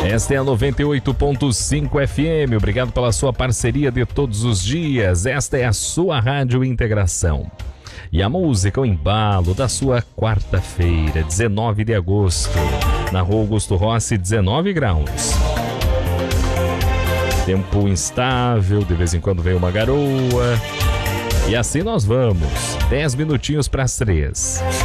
Esta é a 98.5 FM. Obrigado pela sua parceria de todos os dias. Esta é a sua Rádio Integração. E a música, o embalo da sua quarta-feira, 19 de agosto. Na Rua Augusto Rossi, 19 graus. Tempo instável, de vez em quando vem uma garoa. E assim nós vamos. 10 minutinhos para as 3.